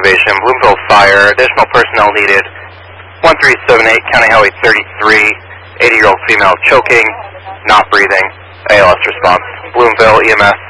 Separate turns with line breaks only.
observation, Bloomville Fire, additional personnel needed. 1378, County Highway 33, 80-year-old female choking, not breathing, ALS response. Bloomville EMS